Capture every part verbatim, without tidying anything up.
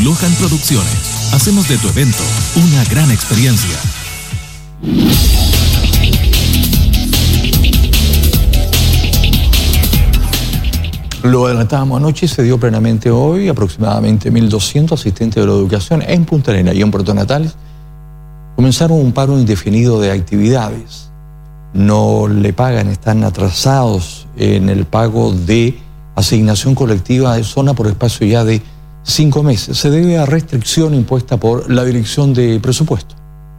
Lohan Producciones. Hacemos de tu evento una gran experiencia. Lo adelantábamos anoche, se dio plenamente hoy. Aproximadamente mil doscientos asistentes de la educación en Punta Arenas y en Puerto Natales comenzaron un paro indefinido de actividades. No le pagan, están atrasados en el pago de asignación colectiva de zona por espacio ya de cinco meses. Se debe a restricción impuesta por la Dirección de Presupuesto.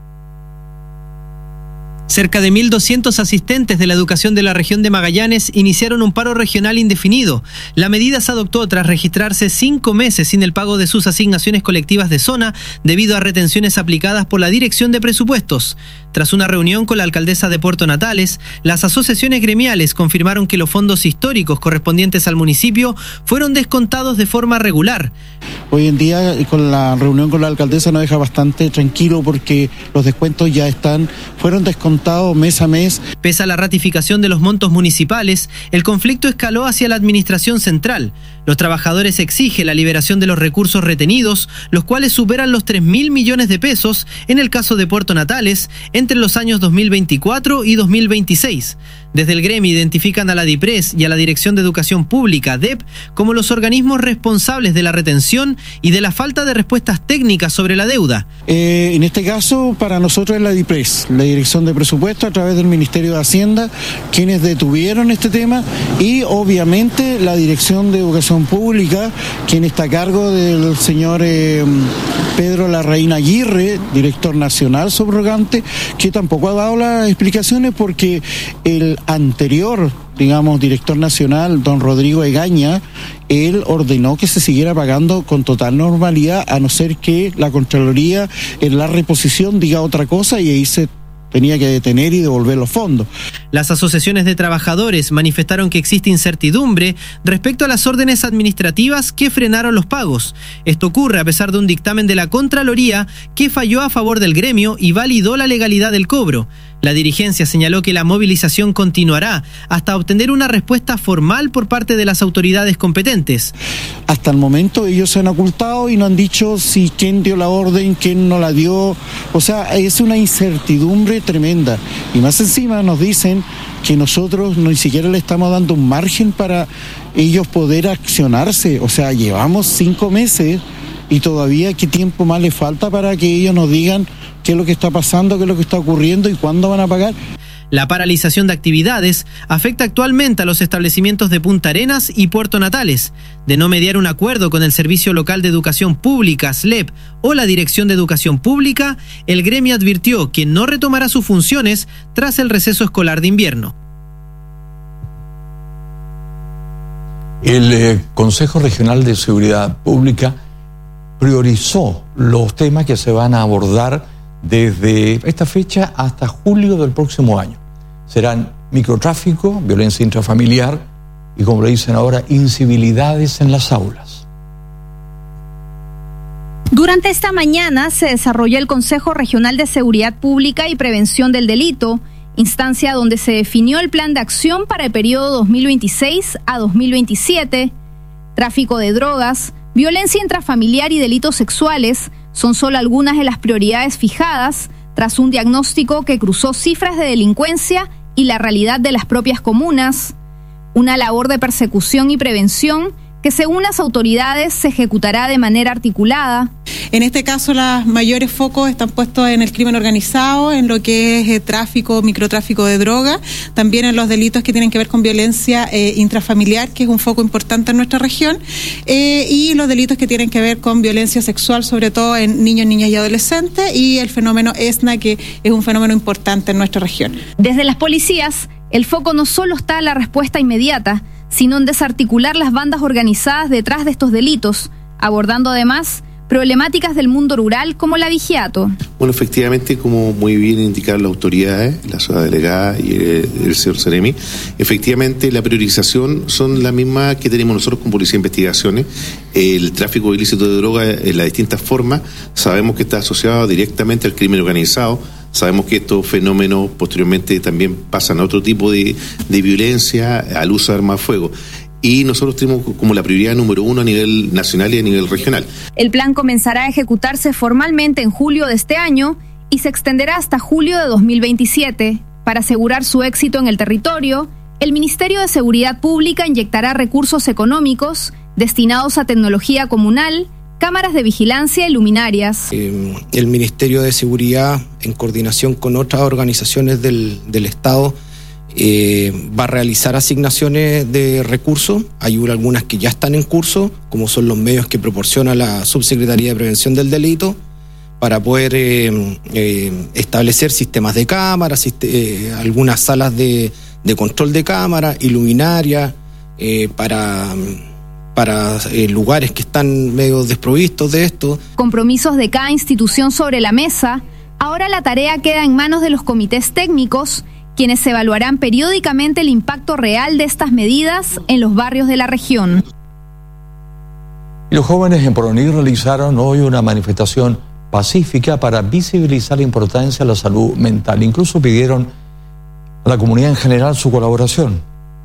Cerca de mil doscientos asistentes de la educación de la región de Magallanes iniciaron un paro regional indefinido. La medida se adoptó tras registrarse cinco meses sin el pago de sus asignaciones colectivas de zona debido a retenciones aplicadas por la Dirección de Presupuestos. Tras una reunión con la alcaldesa de Puerto Natales, las asociaciones gremiales confirmaron que los fondos históricos correspondientes al municipio fueron descontados de forma regular. Hoy en día, con la reunión con la alcaldesa, nos deja bastante tranquilo porque los descuentos ya están, fueron descontados mes a mes. Pese a la ratificación de los montos municipales, el conflicto escaló hacia la administración central. Los trabajadores exigen la liberación de los recursos retenidos, los cuales superan los tres mil millones de pesos en el caso de Puerto Natales entre los años dos mil veinticuatro y dos mil veintiséis. Desde el gremio identifican a la DIPRES y a la Dirección de Educación Pública, D E P, como los organismos responsables de la retención y de la falta de respuestas técnicas sobre la deuda. Eh, en este caso, para nosotros es la DIPRES, la Dirección de Presupuesto, a través del Ministerio de Hacienda, quienes detuvieron este tema, y obviamente la Dirección de Educación Pública, quien está a cargo del señor eh, Pedro Larraín Aguirre, director nacional subrogante, que tampoco ha dado las explicaciones porque el anterior, digamos, director nacional, don Rodrigo Egaña, él ordenó que se siguiera pagando con total normalidad, a no ser que la Contraloría en la reposición diga otra cosa y ahí se tenía que detener y devolver los fondos. Las asociaciones de trabajadores manifestaron que existe incertidumbre respecto a las órdenes administrativas que frenaron los pagos. Esto ocurre a pesar de un dictamen de la Contraloría que falló a favor del gremio y validó la legalidad del cobro. La dirigencia señaló que la movilización continuará hasta obtener una respuesta formal por parte de las autoridades competentes. Hasta el momento ellos se han ocultado y no han dicho si quién dio la orden, quién no la dio. O sea, es una incertidumbre tremenda. Y más encima nos dicen que nosotros ni siquiera le estamos dando un margen para ellos poder accionarse. O sea, llevamos cinco meses y todavía qué tiempo más le falta para que ellos nos digan qué es lo que está pasando, qué es lo que está ocurriendo y cuándo van a pagar. La paralización de actividades afecta actualmente a los establecimientos de Punta Arenas y Puerto Natales. De no mediar un acuerdo con el Servicio Local de Educación Pública, S L E P, o la Dirección de Educación Pública, el gremio advirtió que no retomará sus funciones tras el receso escolar de invierno. El eh, Consejo Regional de Seguridad Pública priorizó los temas que se van a abordar desde esta fecha hasta julio del próximo año. Serán microtráfico, violencia intrafamiliar y, como le dicen ahora, incivilidades en las aulas. Durante esta mañana se desarrolló el Consejo Regional de Seguridad Pública y Prevención del Delito, instancia donde se definió el plan de acción para el periodo dos mil veintiséis a dos mil veintisiete. Tráfico de drogas, violencia intrafamiliar y delitos sexuales son solo algunas de las prioridades fijadas tras un diagnóstico que cruzó cifras de delincuencia y la realidad de las propias comunas. Una labor de persecución y prevención que, según las autoridades, se ejecutará de manera articulada. En este caso, los mayores focos están puestos en el crimen organizado, en lo que es eh, tráfico, microtráfico de droga, también en los delitos que tienen que ver con violencia eh, intrafamiliar, que es un foco importante en nuestra región, eh, y los delitos que tienen que ver con violencia sexual, sobre todo en niños, niñas y adolescentes, y el fenómeno ESNA, que es un fenómeno importante en nuestra región. Desde las policías, el foco no solo está en la respuesta inmediata, sino en desarticular las bandas organizadas detrás de estos delitos, abordando además problemáticas del mundo rural como la vigiato. Bueno, efectivamente, como muy bien indicaron las autoridades, la ciudad delegada y el, el señor Seremi, efectivamente la priorización son las mismas que tenemos nosotros con Policía de Investigaciones. El tráfico ilícito de droga en las distintas formas, sabemos que está asociado directamente al crimen organizado. Sabemos que estos fenómenos posteriormente también pasan a otro tipo de, de violencia, al uso de armas de fuego. y nosotros tenemos como la prioridad número uno a nivel nacional y a nivel regional. El plan comenzará a ejecutarse formalmente en julio de este año y se extenderá hasta julio de dos mil veintisiete. Para asegurar su éxito en el territorio, el Ministerio de Seguridad Pública inyectará recursos económicos destinados a tecnología comunal, cámaras de vigilancia y luminarias. Eh, el Ministerio de Seguridad, en coordinación con otras organizaciones del, del Estado, eh, va a realizar asignaciones de recursos. Hay algunas que ya están en curso, como son los medios que proporciona la Subsecretaría de Prevención del Delito, para poder eh, eh, establecer sistemas de cámaras, eh, algunas salas de, de control de cámaras, iluminarias, eh, para... para eh, lugares que están medio desprovistos de esto. Compromisos de cada institución sobre la mesa, ahora la tarea queda en manos de los comités técnicos, quienes evaluarán periódicamente el impacto real de estas medidas en los barrios de la región. Y los jóvenes en Poroní realizaron hoy una manifestación pacífica para visibilizar la importancia de la salud mental. Incluso pidieron a la comunidad en general su colaboración.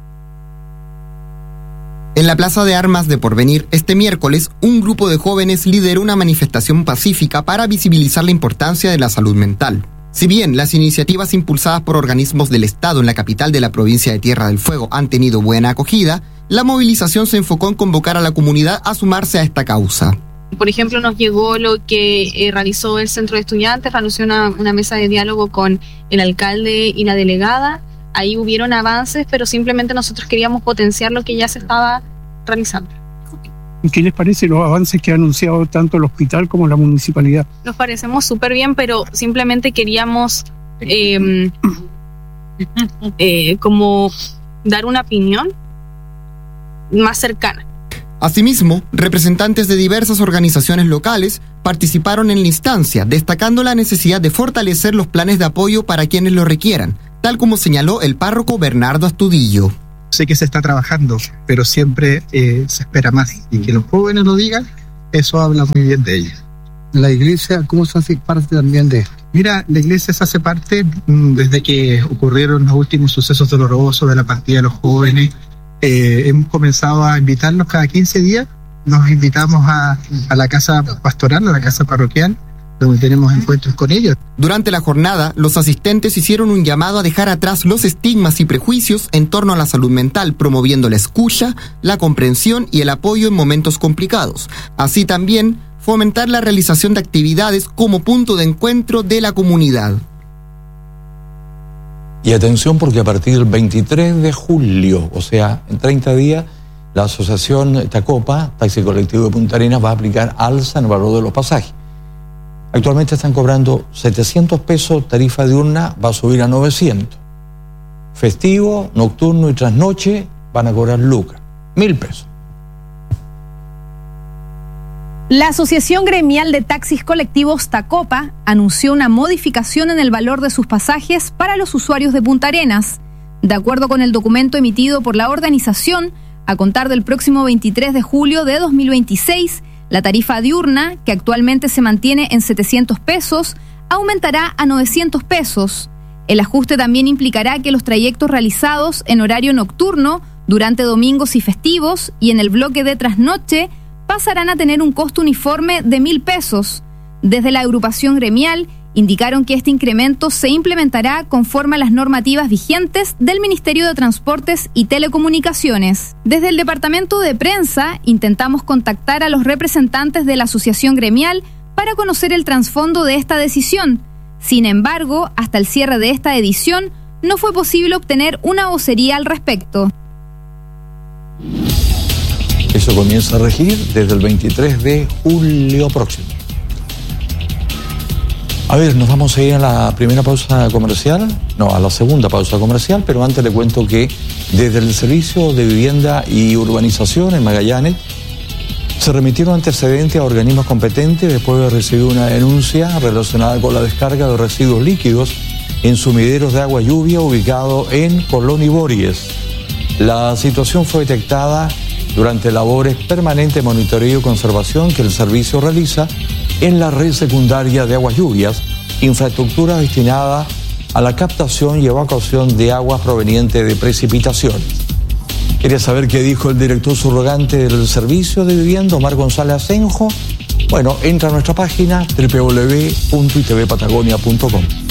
En la Plaza de Armas de Porvenir, este miércoles, un grupo de jóvenes lideró una manifestación pacífica para visibilizar la importancia de la salud mental. Si bien las iniciativas impulsadas por organismos del Estado en la capital de la provincia de Tierra del Fuego han tenido buena acogida, la movilización se enfocó en convocar a la comunidad a sumarse a esta causa. Por ejemplo, nos llegó lo que eh, realizó el Centro de Estudiantes, realizó una, una mesa de diálogo con el alcalde y la delegada. Ahí hubieron avances, pero simplemente nosotros queríamos potenciar lo que ya se estaba realizando. ¿Qué les parece los avances que ha anunciado tanto el hospital como la municipalidad? Nos parecemos súper bien, pero simplemente queríamos eh, eh, como dar una opinión más cercana. Asimismo, representantes de diversas organizaciones locales participaron en la instancia, destacando la necesidad de fortalecer los planes de apoyo para quienes lo requieran, tal como señaló el párroco Bernardo Astudillo. Sé que se está trabajando, pero siempre eh, se espera más. Y que los jóvenes lo digan, eso habla muy bien de ellos. ¿La iglesia cómo se hace parte también de esto? Mira, la iglesia se hace parte mmm, desde que ocurrieron los últimos sucesos dolorosos de la partida de los jóvenes. Eh, hemos comenzado a invitarlos cada quince días. Nos invitamos a, a la casa pastoral, a la casa parroquial, donde tenemos encuentros con ellos. Durante la jornada, los asistentes hicieron un llamado a dejar atrás los estigmas y prejuicios en torno a la salud mental, promoviendo la escucha, la comprensión y el apoyo en momentos complicados. Así también, fomentar la realización de actividades como punto de encuentro de la comunidad. Y atención, porque a partir del veintitrés de julio, o sea, en treinta días, la asociación Tacopa, Taxi Colectivo de Punta Arenas, va a aplicar alza en el valor de los pasajes. Actualmente están cobrando setecientos pesos, tarifa diurna va a subir a novecientos. Festivo, nocturno y trasnoche van a cobrar lucas, mil pesos. La Asociación Gremial de Taxis Colectivos Tacopa anunció una modificación en el valor de sus pasajes para los usuarios de Punta Arenas. De acuerdo con el documento emitido por la organización, a contar del próximo veintitrés de julio de dos mil veintiséis, la tarifa diurna, que actualmente se mantiene en setecientos pesos, aumentará a novecientos pesos. El ajuste también implicará que los trayectos realizados en horario nocturno, durante domingos y festivos y en el bloque de trasnoche, pasarán a tener un costo uniforme de mil pesos. Desde la agrupación gremial indicaron que este incremento se implementará conforme a las normativas vigentes del Ministerio de Transportes y Telecomunicaciones. Desde el departamento de prensa intentamos contactar a los representantes de la asociación gremial para conocer el trasfondo de esta decisión. Sin embargo, hasta el cierre de esta edición no fue posible obtener una vocería al respecto. Eso comienza a regir desde el veintitrés de julio próximo. A ver, nos vamos a ir a la primera pausa comercial, no, a la segunda pausa comercial, pero antes le cuento que desde el Servicio de Vivienda y Urbanización en Magallanes se remitieron antecedentes a organismos competentes después de recibir una denuncia relacionada con la descarga de residuos líquidos en sumideros de agua lluvia ubicado en Colón y Bories. La situación fue detectada durante labores permanentes de monitoreo y conservación que el servicio realiza en la red secundaria de aguas lluvias, infraestructura destinada a la captación y evacuación de aguas provenientes de precipitaciones. ¿Quería saber qué dijo el director subrogante del Servicio de Vivienda, Omar González Asenjo? Bueno, entra a nuestra página doble u doble u doble u punto i t v patagonia punto com.